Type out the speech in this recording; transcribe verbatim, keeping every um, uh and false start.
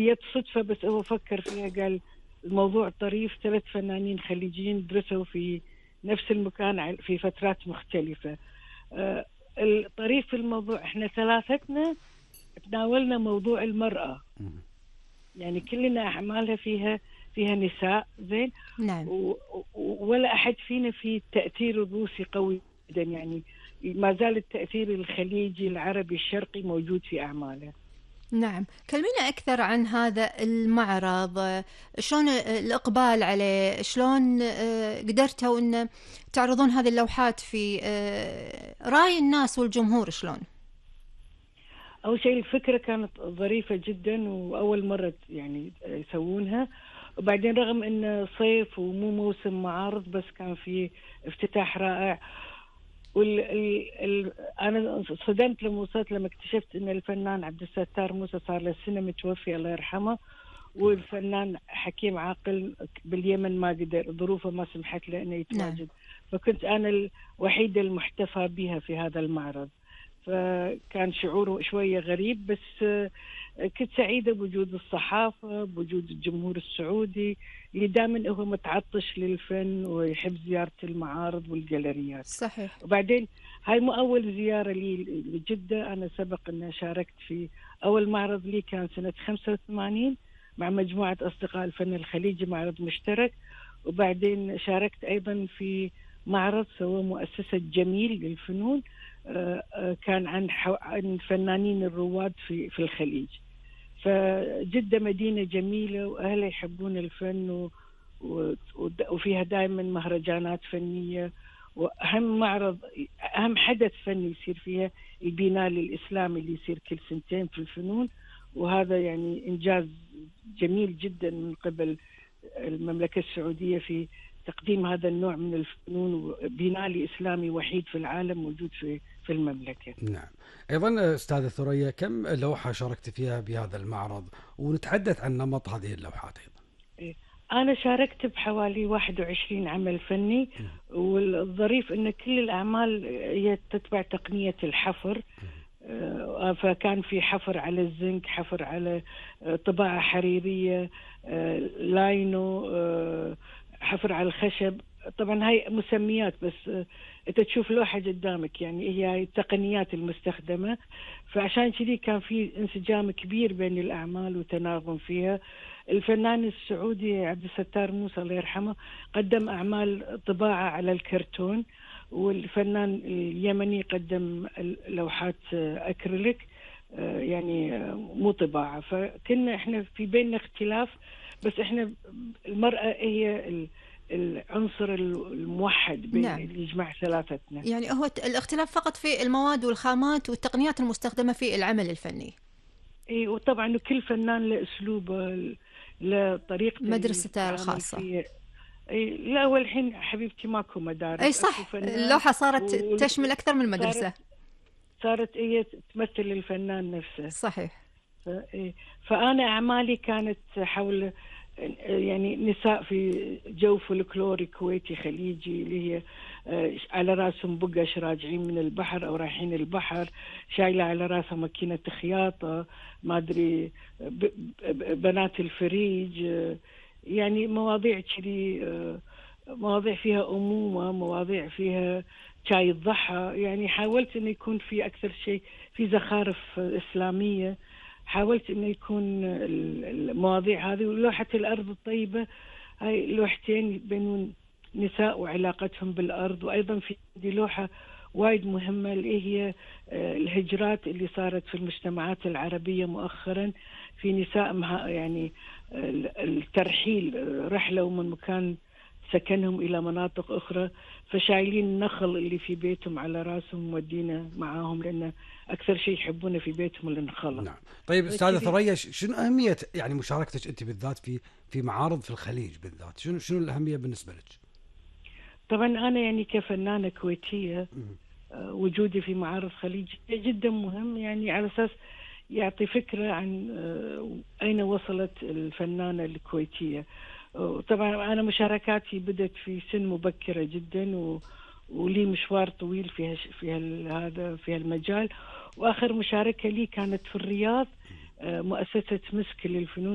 هي صدفة، بس هو فكر فيها، قال الموضوع طريف، ثلاث فنانين خليجيين درسوا في نفس المكان في فترات مختلفة. آه، الطريف في الموضوع احنا ثلاثتنا تناولنا موضوع المرأة، يعني كلنا أعمالها فيها فيها نساء زين. نعم. ولا أحد فينا في التأثير الروسي قوي جدا، يعني ما زال التأثير الخليجي العربي الشرقي موجود في أعماله. نعم، كلمينا أكثر عن هذا المعرض، شلون الإقبال عليه، شلون قدرتوا أن تعرضون هذه اللوحات في رأي الناس والجمهور شلون؟ أول شيء الفكرة كانت ظريفة جدا، وأول مرة يعني يسوونها. وبعدين رغم أنه صيف ومو موسم معارض، بس كان في افتتاح رائع. وال ال ال أنا صدمت لما وصلت، لما اكتشفت أن الفنان عبد الستار موسى صار له سنة متوفي الله يرحمه، والفنان حكيم عاقل باليمن ما قدر، ظروفه ما سمحت له أنه يتواجد. نعم. فكنت أنا الوحيدة المحتفى بها في هذا المعرض، فكان شعوره شوية غريب، بس كنت سعيدة بوجود الصحافة، بوجود الجمهور السعودي اللي دائما هو متعطش للفن ويحب زيارة المعارض والجاليريات. صحيح. وبعدين هاي مو أول زيارة لي لجدة، أنا سبق أن شاركت في أول معرض لي كان سنة خمسة وثمانين مع مجموعة أصدقاء الفن الخليجي، معرض مشترك. وبعدين شاركت أيضا في معرض سوى مؤسسة جميل للفنون، كان عن عن فنانين الرواد في في الخليج. فجدة مدينة جميلة وأهلها يحبون الفن، و وفيها دائما مهرجانات فنية. وأهم معرض، أهم حدث فني يصير فيها البينالي الإسلامي اللي يصير كل سنتين في الفنون، وهذا يعني إنجاز جميل جدا من قبل المملكة السعودية في تقديم هذا النوع من الفنون، وبينالي إسلامي وحيد في العالم موجود في في المملكة. نعم. أيضا أستاذة ثريا، كم لوحة شاركت فيها بهذا المعرض، ونتحدث عن نمط هذه اللوحات أيضا؟ أنا شاركت بحوالي واحد وعشرين عمل فني، والظريف أن كل الأعمال هي تتبع تقنية الحفر. فكان في حفر على الزنك، حفر على طباعة حريرية، لاينو، حفر على الخشب. طبعا هاي مسميات، بس انت تشوف لوحة قدامك، يعني هي التقنيات المستخدمة. فعشان كذي كان في انسجام كبير بين الأعمال وتناغم فيها. الفنان السعودي عبد الستار موسى الله يرحمه قدم أعمال طباعة على الكرتون، والفنان اليمني قدم لوحات أكريليك، يعني مو طباعة. فكنا احنا في بيننا اختلاف، بس احنا المرأة هي العنصر الموحد بين نعم. اللي يجمع ثلاثتنا. يعني هو الاختلاف فقط في المواد والخامات والتقنيات المستخدمة في العمل الفني. اي، وطبعا كل فنان له اسلوبه، له طريقته، مدرسته الخاصة. اي لا، هو الحين حبيبتي ماكو مدارس. اي صح، اللوحة صارت و... تشمل اكثر من مدرسة. صارت, صارت هي تمثل الفنان نفسه. صحيح. ف... فانا اعمالي كانت حول يعني نساء في جو فولكلوري كويتي خليجي، اللي هي على راسهم بقش راجعين من البحر او رايحين البحر، شايله على راسها ماكينه خياطه، ما ادري بنات الفريج، يعني مواضيع كذي، مواضيع فيها امومه، مواضيع فيها شاي الضحى. يعني حاولت انه يكون في اكثر شيء في زخارف اسلاميه، حاولت انه يكون المواضيع هذه. ولوحة الارض الطيبة، هاي لوحتين بين نساء وعلاقتهم بالارض. وايضا في دي لوحة وايد مهمة اللي هي الهجرات اللي صارت في المجتمعات العربية مؤخرا، في نساء يعني الترحيل، رحلوا من مكان سكنهم إلى مناطق أخرى، فشايلين النخل اللي في بيتهم على راسهم مودينا معاهم، لأن أكثر شيء يحبونه في بيتهم النخل. نعم. طيب أستاذة ثريا، شنو أهمية يعني مشاركتك أنت بالذات في في معارض في الخليج بالذات؟ شنو شنو الأهمية بالنسبة لك؟ طبعا أنا يعني كفنانة كويتية وجودي في معارض خليجية جدا مهم، يعني على أساس يعطي فكرة عن أين وصلت الفنانة الكويتية. طبعا أنا مشاركاتي بدأت في سن مبكرة جدا، و... ولي مشوار طويل في في هذا في المجال. وآخر مشاركة لي كانت في الرياض، مؤسسة مسك للفنون